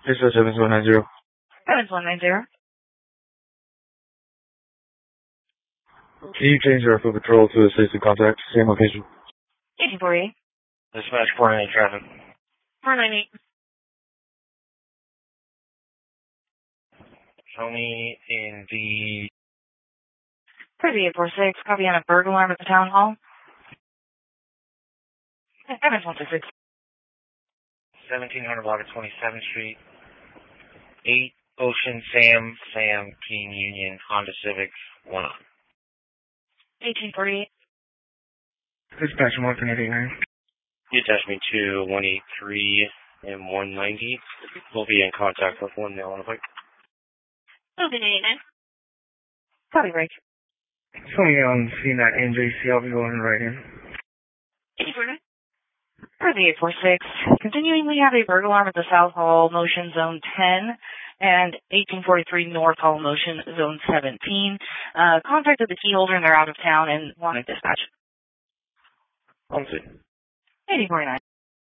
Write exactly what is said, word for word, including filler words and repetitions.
This is seven one nine zero. seven one nine zero. Can you change your foot patrol to a safety contact? Same location. eighteen forty-eight. Dispatch four nine eight traffic. four nine eight. Show me in the... thirty-eight four six. Copy on a burglar alarm at the town hall. seven one six six. seventeen hundred block of twenty-seventh Street. eight Ocean Sam, Sam, King Union, Honda Civic, one on. eighteen forty-eight. Dispatch one eight eight nine. You attach me to one eighty-three and one ninety. We'll be in contact with one now on the bike. one eight nine. Copy break. Show me on C nine N J C. I'll be going right in. eighteen forty-nine. thirty-eight four six. Continuing, we have a burglar alarm at the South Hall, motion zone ten, and eighteen forty-three North Hall, motion zone seventeen. Uh, contacted the key holder and they're out of town and wanted dispatch. On scene. eighteen forty-nine.